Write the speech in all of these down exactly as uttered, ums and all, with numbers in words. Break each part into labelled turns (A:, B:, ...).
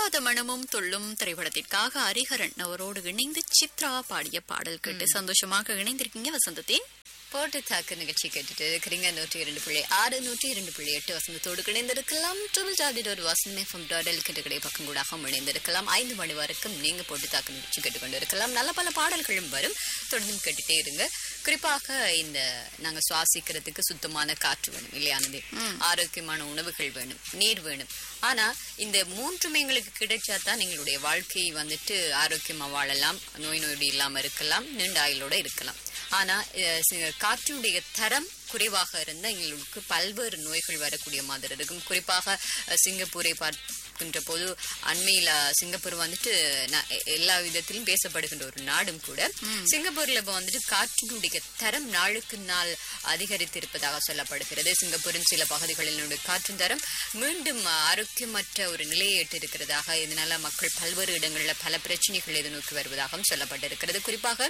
A: துள்ளாத மனமும் துள்ளும் திரைப்படத்திற்காக ஹரிஹரன் அவரோடு இணைந்து சித்ரா பாடிய பாடல் கேட்டு சந்தோஷமாக இணைந்திருக்கீங்க வசந்தத்தின்
B: போட்டு தாக்கு நிகழ்ச்சி கேட்டுட்டு இருக்கிறீங்க. நூற்றி இரண்டு புள்ளி ஆறு நூற்றி இரண்டு புள்ளி எட்டு வசந்தத்தோடு இணைந்திருக்கலாம். ட்ரிபிள் டாப்லெட் ஒரு வசந்தமே ஃப்ரம் டாடல் கிட்டக்கடை பக்கம் கூட இணைந்திருக்கலாம். ஐந்து மணி வரைக்கும் நீங்க போட்டு தாக்கு நிகழ்ச்சி கேட்டுக்கொண்டு இருக்கலாம். நல்ல பல பாடல்களும் வரும், தொடர்ந்து கேட்டுட்டே இருங்க. குறிப்பாக இந்த நாங்க சுவாசிக்கிறதுக்கு சுத்தமான காற்று வேணும் இல்லையானது, ஆரோக்கியமான உணவுகள் வேணும், நீர் வேணும். ஆனா இந்த மூன்றுமே எங்களுக்கு கிடைச்சா தான் எங்களுடைய வாழ்க்கையை வந்துட்டு ஆரோக்கியமா வாழலாம், நோய் நொடி இல்லாம இருக்கலாம், நீண்ட ஆயுளோட இருக்கலாம். ஆனா காற்றினுடைய தரம் குறைவாக இருந்தால் எங்களுக்கு பல்வேறு நோய்கள் வரக்கூடிய மாதிரி இருக்கும். குறிப்பாக சிங்கப்பூரை பார்க்கின்ற போது அண்மையில சிங்கப்பூர் வந்துட்டு எல்லா விதத்திலும் பேசப்படுகின்ற ஒரு நாடும் கூட. சிங்கப்பூர்ல வந்துட்டு காற்றினுடைய தரம் நாளுக்கு நாள் அதிகரித்திருப்பதாக சொல்லப்படுகிறது. சிங்கப்பூரின் சில பகுதிகளினுடைய காற்றின் தரம் மீண்டும் ஆரோக்கியமற்ற ஒரு நிலையை எட்டிருக்கிறதாக, இதனால மக்கள் பல்வேறு இடங்களில் பல பிரச்சனைகள் எதிர்நோக்கி வருவதாகவும் சொல்லப்பட்டிருக்கிறது. குறிப்பாக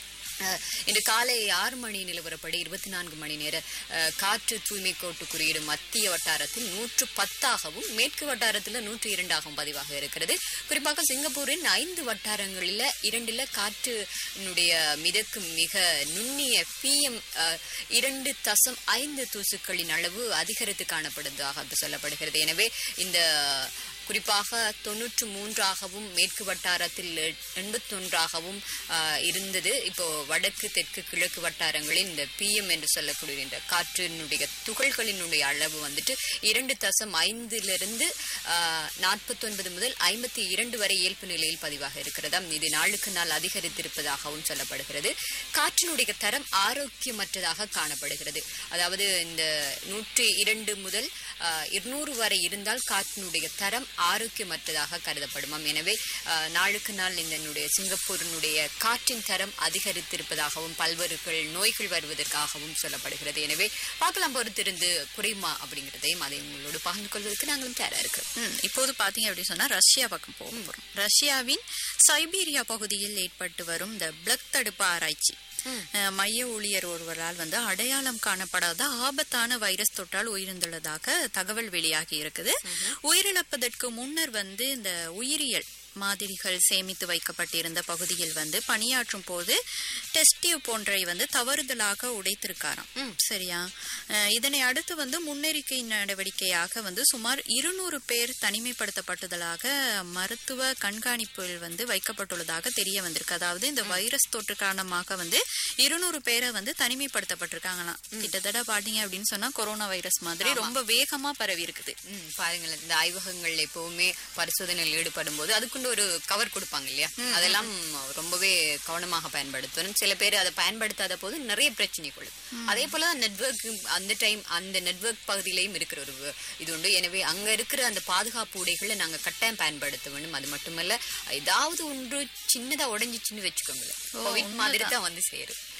B: இன்று காலை ஆறு மணி நிலவரப்படி இருபத்தி நான்கு மணி நேர காற்று தூய்மை கோட்டு குறியீடு மத்திய வட்டாரத்தில் நூற்று பத்தாகவும் மேற்கு வட்டாரத்தில் நூற்று இரண்டாகவும் பதிவாக இருக்கிறது. குறிப்பாக சிங்கப்பூரின் ஐந்து வட்டாரங்களில் இரண்டுல காற்றினுடைய மிதக்கு மிக நுண்ணிய பிஎம் இரண்டு தசம் ஐந்து தூசுக்களின் அளவு அதிகரித்து காணப்படுவதாக சொல்லப்படுகிறது. எனவே இந்த குறிப்பாக தொன்னூற்று மூன்றாகவும் மேற்கு வட்டாரத்தில் எண்பத்தி ஒன்றாகவும் இருந்தது. இப்போ வடக்கு தெற்கு கிழக்கு வட்டாரங்களில் இந்த பிஎம் என்று சொல்லக்கூடிய இந்த காற்றினுடைய துகள்களினுடைய அளவு வந்துட்டு இரண்டு தசம் ஐந்திலிருந்து நாற்பத்தி ஒன்பது முதல் ஐம்பத்தி இரண்டு வரை இயல்பு நிலையில் பதிவாக இருக்கிறதா. இது நாளுக்கு நாள் அதிகரித்திருப்பதாகவும் சொல்லப்படுகிறது. காற்றினுடைய தரம் ஆரோக்கியமற்றதாக காணப்படுகிறது. அதாவது இந்த நூற்றி இரண்டு முதல் இருநூறு வரை இருந்தால் காற்றினுடைய தரம் ஆரோக்கியமற்றதாக கருதப்படுமாம். எனவே நாளுக்கு நாள் இந்த சிங்கப்பூரினுடைய காற்றின் தரம் அதிகரித்திருப்பதாகவும் பல்வேறு நோய்கள் வருவதற்காகவும் சொல்லப்படுகிறது. எனவே பார்க்கலாம், பொறுத்திருந்து குறையுமா அப்படிங்கிறதையும் அதை உங்களோடு பகிர்ந்து கொள்வதற்கு நாங்களும் தயாரா இருக்கிறோம்.
A: இப்போது பாத்தீங்க அப்படின்னு சொன்னா ரஷ்யா பக்கம் போக போறோம். ரஷ்யாவின் சைபீரியா பகுதியில் ஏற்பட்டு வரும் இந்த பிளக் தடுப்பு ஆராய்ச்சி மைய ஊழியர் ஒருவரால் வந்து அடையாளம் காணப்படாத ஆபத்தான வைரஸ் தொற்றால் உயிரிழந்துள்ளதாக தகவல் வெளியாகி இருக்குது. உயிரிழப்பதற்கு முன்னர் வந்து இந்த உயிரியல் மாதிரிகள் சேமித்து வைக்கப்பட்டிருந்த பகுதியில் வந்து பணியாற்றும் போது டெஸ்ட் டியூப் போன்றை வந்து தவறுதலாக உடைத்திருக்காராம். சரியா, இதனை அடுத்து வந்து முன்னெச்சரிக்கை நடவடிக்கையாக வந்து சுமார் இருநூறு பேர் தனிமைப்படுத்தப்பட்டதாக மருத்துவ கண்காணிப்பில் வந்து வைக்கப்பட்டுள்ளதாக தெரிய வந்திருக்கு. அதாவது இந்த வைரஸ் தொற்று காரணமாக வந்து இருநூறு பேரை வந்து தனிமைப்படுத்தப்பட்டிருக்காங்களாம். கிட்டத்தட்ட பாத்தீங்க அப்படின்னு சொன்னா கொரோனா வைரஸ் மாதிரி ரொம்ப வேகமா பரவி இருக்குது.
B: பாருங்களேன், இந்த ஆய்வகங்கள்ல எப்பவுமே பரிசோதனையில் ஈடுபடும் போது அதுக்கு ஒரு கவர் கொடுப்பாங்க இல்லையா, அதெல்லாம் ரொம்பவே கவனமாக பயன்படுத்தணும். சில பேர் அதை பயன்படுத்தாத போது நிறைய பிரச்சனைகள். அதே போல நெட்வொர்க் அந்த டைம் அந்த நெட்வொர்க் பகுதியிலையும் இருக்கிற ஒரு இது உண்டு. எனவே அங்க இருக்கிற அந்த பாதுகாப்பு உடைகளை நாங்க கட்டாயம் பயன்படுத்த வேண்டும். அது மட்டுமல்ல, ஏதாவது ஒன்று சின்னதா உடைஞ்சிச்சுன்னு வச்சுக்கோங்களேன், கோவிட் மாதிரி தான் வந்து சேரும்.